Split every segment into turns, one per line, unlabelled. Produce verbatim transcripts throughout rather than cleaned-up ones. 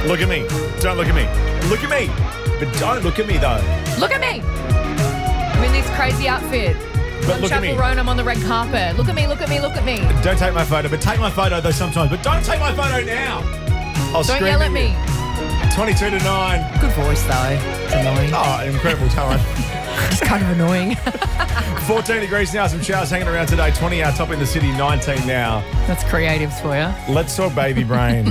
Look at me. Don't look at me. Look at me. But don't look at me, though.
Look at me. I'm in this crazy outfit.
But
on
look at
Chapel
me.
Roan, I'm on the red carpet. Look at me, look at me, look at me.
Don't take my photo, but take my photo, though, sometimes. But don't take my photo now. I'll
Don't
scream
yell at
you.
me.
twenty-two to nine.
Good voice, though. It's annoying.
Oh, incredible talent.
It's kind of annoying.
fourteen degrees now. Some showers hanging around today. twenty out top in the city. nineteen now.
That's creatives for you.
Let's talk baby brain.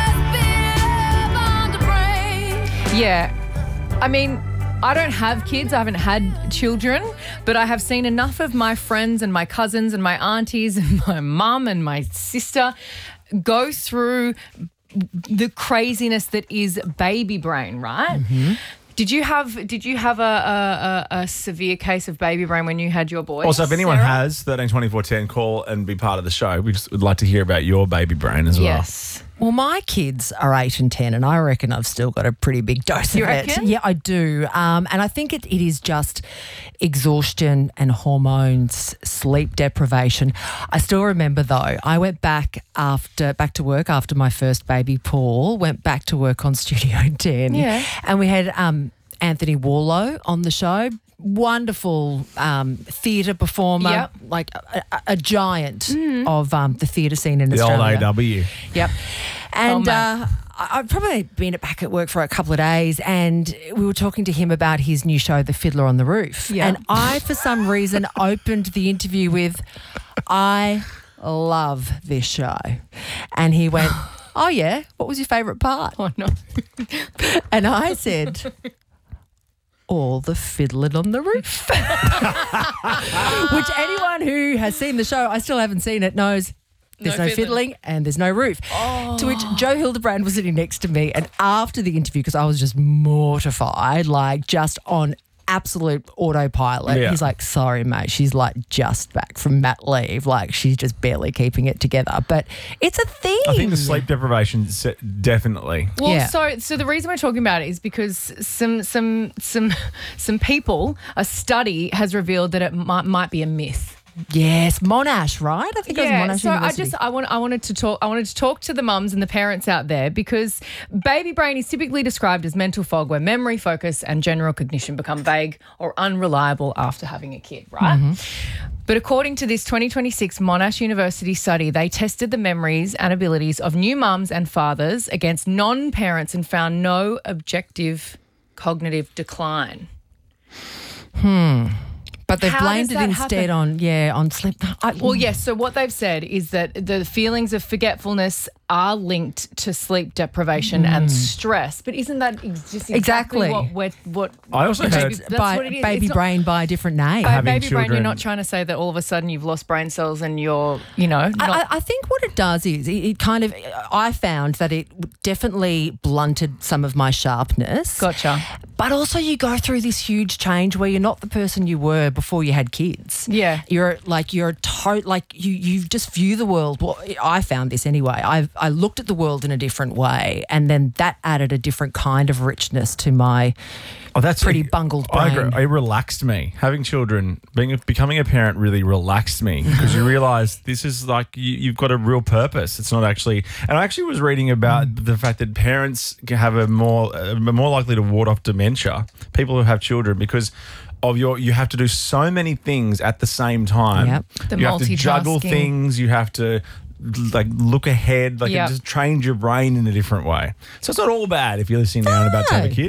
Yeah. I mean, I don't have kids. I haven't had children, but I have seen enough of my friends and my cousins and my aunties and my mum and my sister go through the craziness that is baby brain, right? Mm-hmm. Did you have Did you have a, a, a, a severe case of baby brain when you had your boys?
Also, if anyone
Sarah?
has, thirteen twenty-four ten, call and be part of the show. We just would like to hear about your baby brain as well.
Yes.
Well, my kids are eight and ten, and I reckon I've still got a pretty big dose
You
of
reckon?
it. Yeah, I do. Um, and I think it, it is just exhaustion and hormones, sleep deprivation. I still remember, though, I went back after back to work after my first baby, Paul, went back to work on Studio ten.
Yeah.
And we had um, Anthony Warlow on the show. Wonderful um, theatre performer,
Yep.
like a, a, a giant of um, the theatre scene in
The
Australia.
old A W.
Yep. And
Oh,
uh,
mate.
I- I've probably been back at work for a couple of days, and we were talking to him about his new show, The Fiddler on the Roof.
Yeah.
And I, for some reason, opened the interview with, I love this show. And he went, oh, yeah? What was your favourite part?
Oh, no.
And I said, all the fiddling on the roof. Which anyone who has seen the show, I still haven't seen it, knows there's
No
no,
fiddling.
fiddling and there's no roof.
Oh.
To which Joe Hildebrand was sitting next to me, and after the interview, because I was just mortified, like just on absolute autopilot,
Yeah.
he's like, sorry, mate, she's like just back from mat leave. Like she's just barely keeping it together. But it's a thing.
I think the sleep deprivation, se- definitely.
Well,
Yeah.
so so the reason we're talking about it is because some some some some people, a study has revealed that it might, might be a myth.
Yes, Monash, right? I think it was Monash
so I
University.
just I want I wanted to talk I wanted to talk to the mums and the parents out there, because baby brain is typically described as mental fog where memory, focus and general cognition become vague or unreliable after having a kid, right?
Mm-hmm.
But according to this twenty twenty-six Monash University study, they tested the memories and abilities of new mums and fathers against non-parents and found no objective cognitive decline.
But they've
How
blamed
does
it
that
instead
happen?
on, yeah, on sleep. I,
Well, yes. So what they've said is that the feelings of forgetfulness are linked to sleep deprivation and stress. But isn't that ex- just exactly,
Exactly.
what, what, what
I also
baby,
heard-
that's
by,
what it is.
baby
It's not-
brain by a different name.
by
Having
baby brain, you're
children-
not trying to say that all of a sudden you've lost brain cells and you're, you know, not,
I, I think what it does is it, it kind of, I found that it definitely blunted some of my sharpness.
gotcha.
But also you go through this huge change where you're not the person you were before you had kids.
Yeah.
You're like, you're a to- like you, you just view the world. Well, I found this anyway. I I looked at the world in a different way, and then that added a different kind of richness to my
Oh, that's
pretty bungled
I
brain.
agree. It relaxed me. Having children, being becoming a parent really relaxed me, because you realise this is like you, you've got a real purpose. It's not actually. And I actually was reading about the fact that parents can have a more uh, more likely to ward off dementia. People who have children, because of your you have to do so many things at the same time.
Yep.
The
you have to juggle
multitasking.
things. You have to like look ahead, like
Yep.
it just trains your brain in a different way. So it's not all bad if you're listening now and about to have a
No.
kid.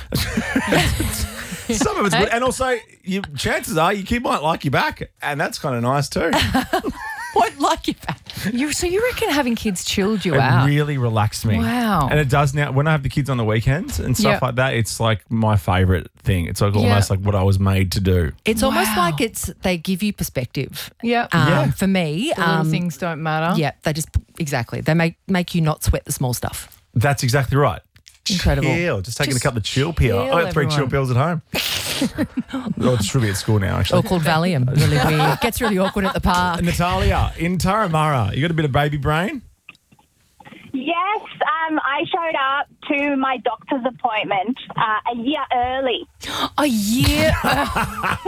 Some of it's good, and also you, chances are your kid might like you back, and that's kind of nice too.
Won't like you back.
You, so you reckon having kids chilled you
It
out?
really relaxed me.
Wow.
And it does now. When I have the kids on the weekends and stuff
Yep.
like that, it's like my favourite thing. It's like
Yeah.
almost like what I was made to do.
It's almost
Wow.
like it's they give you perspective.
Yeah.
Um,
Yeah.
For me,
The little
um,
things don't matter.
yeah, they just exactly they make make you not sweat the small stuff.
That's exactly right.
Incredible.
Chill. Just taking
Just
a couple of chill pills.
chill,
I got three chill
everyone.
pills at home. Oh, it should be at school now, actually.
Or called Valium. Really weird. Gets really awkward at the park.
Natalia, in Turramurra, you got a bit of baby brain?
Yes, um, I showed up to my doctor's appointment uh, a year early.
A year.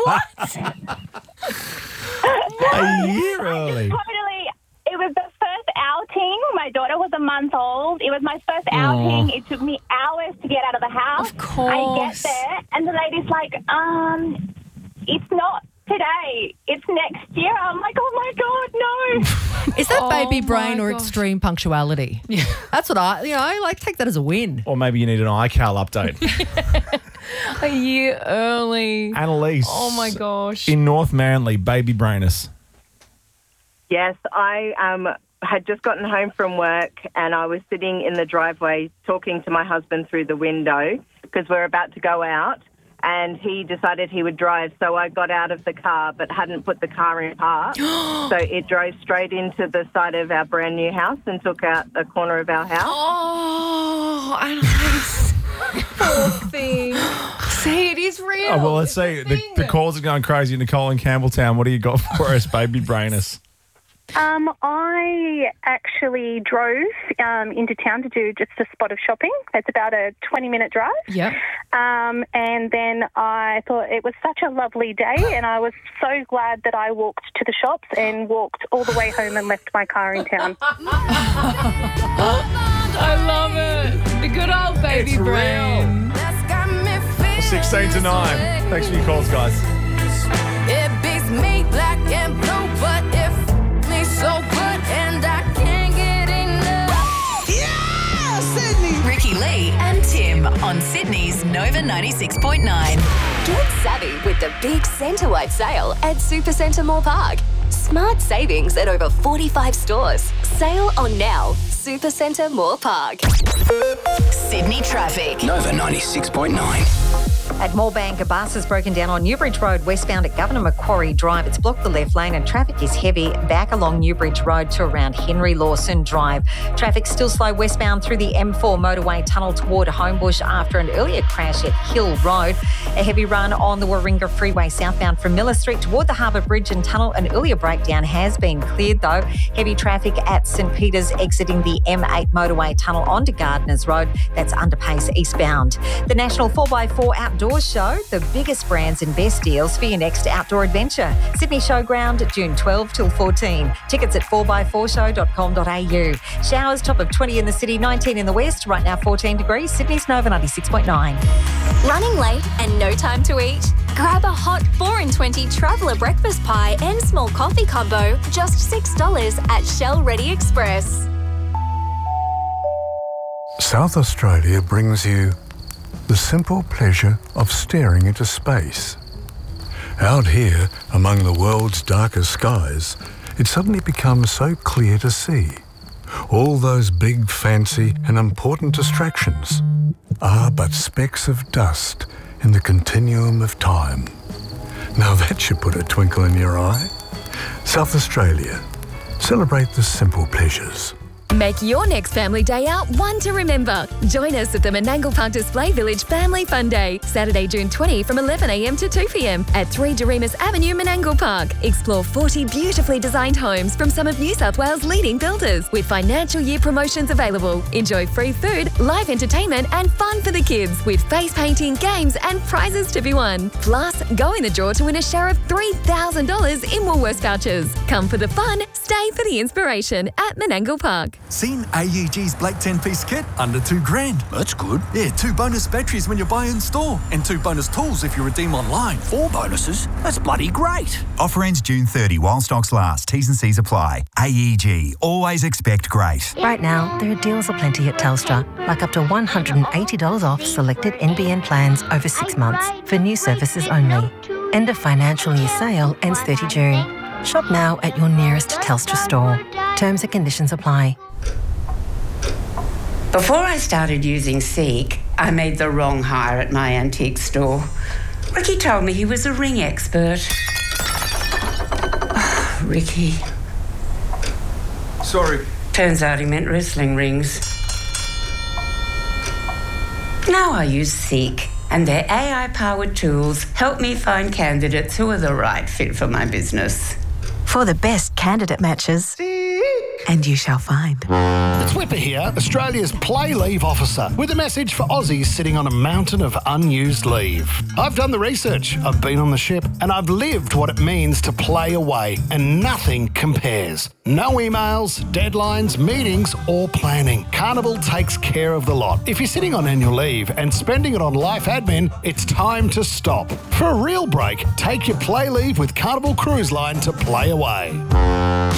A year early.
Totally, it was the first outing. My daughter was a month old. It was my first outing. It took me hours to get out of the house.
Of course.
I get there, and the lady's like, um, it's not today. It's next year. I'm like, oh, my God, no.
Is that
Oh
baby
my
brain or
gosh.
extreme punctuality? Yeah. That's what I, you know, I like take that as a win.
Or maybe you need an iCal update.
A year early.
Annalise.
Oh, my gosh.
In North Manly, baby brainers.
Yes, I um, had just gotten home from work and I was sitting in the driveway talking to my husband through the window because we're about to go out, and he decided he would drive. So I got out of the car but hadn't put the car in park. So it drove straight into the side of our brand new house and took out a corner of our house.
Oh, Annalise. Poor thing. See, it is real.
Oh, well, let's
It's a
say the,
thing.
the calls are going crazy. Nicole in Campbelltown, what do you got for us, baby brainers?
Um, I actually drove um, into town to do just a spot of shopping. It's about a twenty-minute drive.
Yep.
Um, and then I thought it was such a lovely day, and I was so glad that I walked to the shops and walked all the way home and left my car in town.
I love it. The good old baby
It's
brain.
sixteen to nine. Thanks for your calls, guys.
It beats me black and blue, but it f- me so good and I can't get enough.
Yeah, Sydney.
Ricky Lee and Tim on Sydney's Nova ninety-six point nine.
Get savvy with the big Centre-wide sale at Supercentre Moore Park. Smart savings at over forty-five stores. Sale on now. Supercentre Moore Park.
Sydney traffic.
Nova ninety-six point nine.
At Moorebank, a bus has broken down on Newbridge Road westbound at Governor Macquarie Drive. It's blocked the left lane and traffic is heavy back along Newbridge Road to around Henry Lawson Drive. Traffic still slow westbound through the M four motorway tunnel toward Homebush after an earlier crash at Hill Road. A heavy run on the Warringah Freeway southbound from Miller Street toward the Harbour Bridge and Tunnel. An earlier breakdown has been cleared though. Heavy traffic at St Peters exiting the M eight motorway tunnel onto Gardners Road. That's underpace eastbound. The National four by four Outdoor Show, the biggest brands and best deals for your next outdoor adventure. Sydney Showground, June twelfth till fourteen. Tickets at four by four show dot com dot a u. Showers, top of twenty in the city, nineteen in the west. Right now, fourteen degrees. Sydney's Nova ninety-six point nine.
Running late and no time to eat? Grab a hot four in twenty traveller breakfast pie and small coffee combo, just six dollars at Shell Ready Express.
South Australia brings you the simple pleasure of staring into space. Out here, among the world's darkest skies, it suddenly becomes so clear to see. All those big, fancy and important distractions are but specks of dust in the continuum of time. Now that should put a twinkle in your eye. South Australia. Celebrate the simple pleasures.
Make your next family day out one to remember. Join us at the Menangle Park Display Village Family Fun Day, Saturday, June twentieth from eleven a m to two p m at three Doremus Avenue, Menangle Park. Explore forty beautifully designed homes from some of New South Wales' leading builders with financial year promotions available. Enjoy free food, live entertainment and fun for the kids with face painting, games and prizes to be won. Plus, go in the draw to win a share of three thousand dollars in Woolworths vouchers. Come for the fun, stay for the inspiration at Menangle Park.
Seen A E G's Black ten-piece kit? Under two grand.
That's good.
Yeah, two bonus batteries when you buy in store. And two bonus tools if you redeem online.
Four bonuses? That's bloody great.
Offer ends June thirtieth while stocks last. T's and C's apply. A E G. Always expect great.
Right now, there are deals aplenty at Telstra, like up to one hundred eighty dollars off selected N B N plans over six months for new services only. End of financial year sale ends thirtieth of June. Shop now at your nearest Telstra store. Terms and conditions apply.
Before I started using Seek, I made the wrong hire at my antique store. Ricky told me he was a ring expert. Oh, Ricky.
Sorry.
Turns out he meant wrestling rings. Now I use Seek, and their A I-powered tools help me find candidates who are the right fit for my business.
For the best candidate matches,
and you shall find.
It's Whipper here, Australia's play leave officer, with a message for Aussies sitting on a mountain of unused leave. I've done the research, I've been on the ship, and I've lived what it means to play away, and nothing compares. No emails, deadlines, meetings, or planning. Carnival takes care of the lot. If you're sitting on annual leave and spending it on life admin, it's time to stop. For a real break, take your play leave with Carnival Cruise Line to play away.